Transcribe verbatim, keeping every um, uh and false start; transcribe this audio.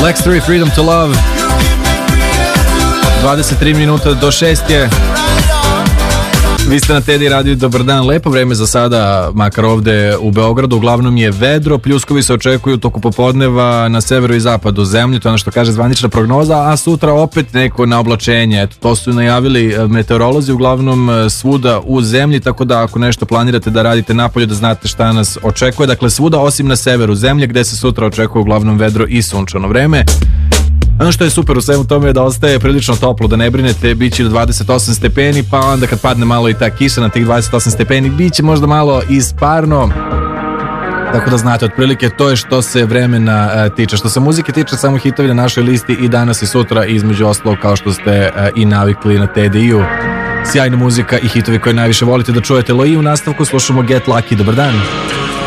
Lex tri, Freedom to Love. dvadeset tri minuta do šest je. Vi ste na Teddy radiju, dobar dan, lepo vreme za sada, makar ovde u Beogradu, uglavnom je vedro, pljuskovi se očekuju toku popodneva na severu i zapadu zemlje, to je ono što kaže zvanična prognoza, a sutra opet neko naoblačenje, eto, to su najavili meteorolozi, uglavnom svuda u zemlji, tako da ako nešto planirate da radite napolju, da znate šta nas očekuje, dakle svuda osim na severu zemlje, gde se sutra očekuje uglavnom vedro i sunčano vreme. Ono što je super u svemu tome je da ostaje prilično toplo, da ne brinete, bit će do dvadeset osam stepeni, pa onda kad padne malo i ta kiša na tih dvadeset osam stepeni, bit će možda malo isparno, tako da znate, otprilike to je što se vremena uh, tiče. Što se muzike tiče, samo hitovi na našoj listi i danas i sutra, između ostalog kao što ste uh, i navikli na T D I-u. Sjajna muzika i hitovi koje najviše volite da čujete. Loji, u nastavku slušamo Get Lucky, dobar dan.